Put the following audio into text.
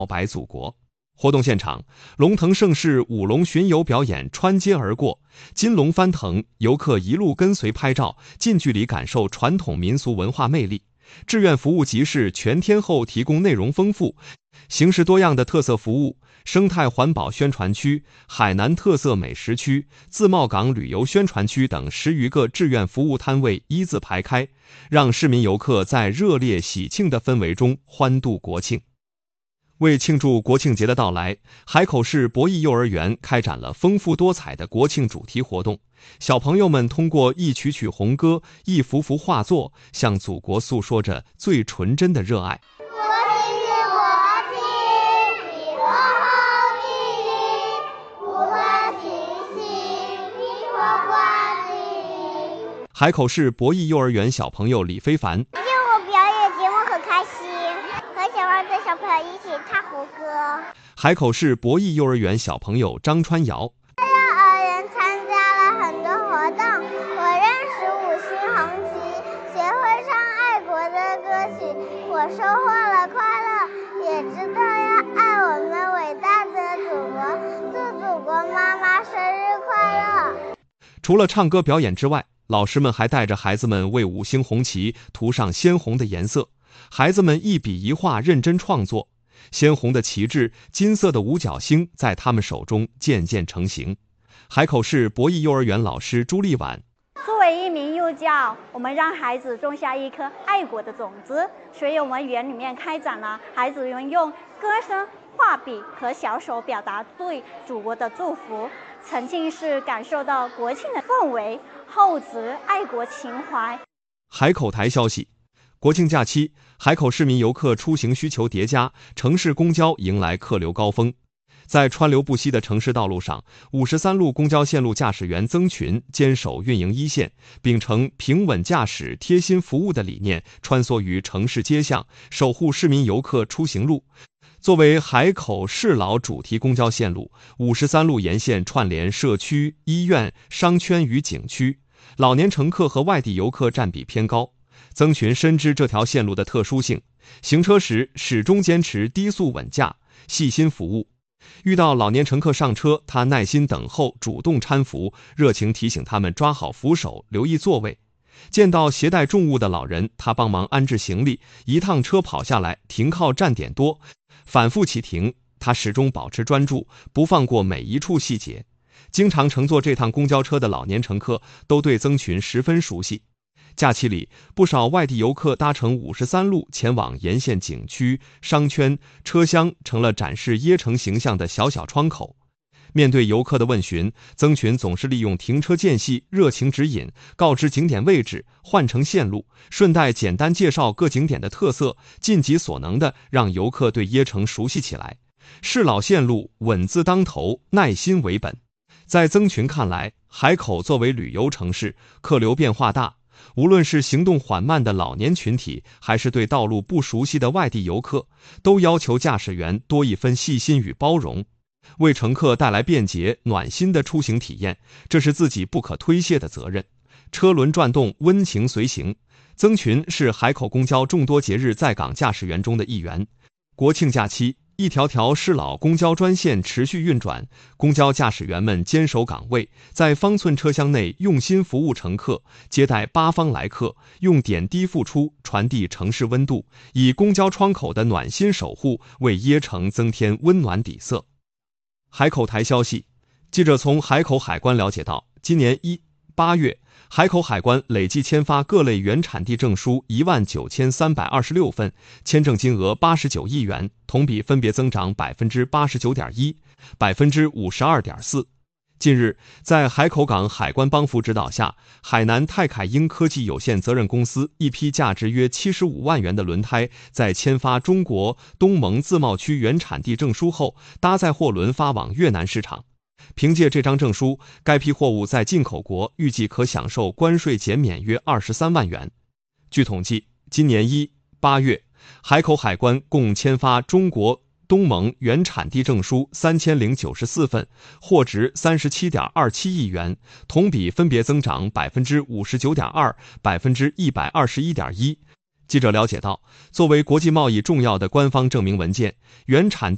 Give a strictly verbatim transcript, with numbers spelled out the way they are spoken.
白祖国。活动现场，龙腾盛世舞龙巡游表演穿街而过，金龙翻腾，游客一路跟随拍照，近距离感受传统民俗文化魅力。志愿服务集市全天候提供内容丰富、形式多样的特色服务，生态环保宣传区、海南特色美食区、自贸港旅游宣传区等十余个志愿服务摊位一字排开，让市民游客在热烈喜庆的氛围中欢度国庆。为庆祝国庆节的到来，海口市博弈幼儿园开展了丰富多彩的国庆主题活动。小朋友们通过一曲曲红歌、一幅幅画作，向祖国诉说着最纯真的热爱。海口市博弈幼儿园小朋友李非凡。 今天我表演节目很开心，和喜欢的小朋友一起唱红歌。 海口市博弈幼儿园小朋友张川瑶。 幼儿园参加了很多活动，我认识五星红旗，学会唱爱国的歌曲，我收获了快乐，也知道要爱我们伟大的祖国。祝祖国妈妈生日快乐！ 除了唱歌表演之外，老师们还带着孩子们为五星红旗涂上鲜红的颜色，孩子们一笔一画认真创作，鲜红的旗帜、金色的五角星在他们手中渐渐成型。海口市博弈幼儿园老师朱丽婉。 作为一名幼教，我们让孩子种下一颗爱国的种子，所以我们园里面开展了孩子们用歌声、画笔和小手表达对祖国的祝福，沉浸式感受到国庆的氛围，厚植爱国情怀。 海口台消息，国庆假期，海口市民游客出行需求叠加，城市公交迎来客流高峰。在川流不息的城市道路上，五十三路公交线路驾驶员曾群坚守运营一线，秉承平稳驾驶、贴心服务的理念，穿梭于城市街巷，守护市民游客出行路。作为海口市老主题公交线路，五十三路沿线串联社区、医院、商圈与景区，老年乘客和外地游客占比偏高。曾群深知这条线路的特殊性，行车时始终坚持低速稳驾，细心服务。遇到老年乘客上车，他耐心等候，主动搀扶，热情提醒他们抓好扶手，留意座位。见到携带重物的老人，他帮忙安置行李，一趟车跑下来，停靠站点多，反复启停，他始终保持专注，不放过每一处细节。经常乘坐这趟公交车的老年乘客都对曾群十分熟悉。假期里，不少外地游客搭乘五十三路前往沿线景区、商圈，车厢成了展示椰城形象的小小窗口。面对游客的问询，曾群总是利用停车间隙热情指引，告知景点位置、换乘线路，顺带简单介绍各景点的特色，尽己所能地让游客对椰城熟悉起来。市老线路稳字当头，耐心为本。在曾群看来，海口作为旅游城市，客流变化大，无论是行动缓慢的老年群体，还是对道路不熟悉的外地游客，都要求驾驶员多一分细心与包容，为乘客带来便捷暖心的出行体验，这是自己不可推卸的责任。车轮转动，温情随行。曾群是海口公交众多节日在岗驾驶员中的一员。国庆假期，一条条市老公交专线持续运转，公交驾驶员们坚守岗位，在方寸车厢内用心服务乘客，接待八方来客，用点滴付出，传递城市温度，以公交窗口的暖心守护，为椰城增添温暖底色。海口台消息，记者从海口海关了解到，今年一八月，海口海关累计签发各类原产地证书一万九千三百二十六份，签证金额八十九亿元，同比分别增长百分之八十九点一、百分之五十二点四。近日，在海口港海关帮扶指导下，海南泰凯英科技有限责任公司一批价值约七十五万元的轮胎，在签发中国东盟自贸区原产地证书后，搭载货轮发往越南市场。凭借这张证书，该批货物在进口国预计可享受关税减免约二十三万元。据统计，今年一八月，海口海关共签发中国东盟原产地证书三千零九十四份，货值三十七点二七亿元，同比分别增长百分之五十九点二、百分之一百二十一点一。记者了解到，作为国际贸易重要的官方证明文件，原产地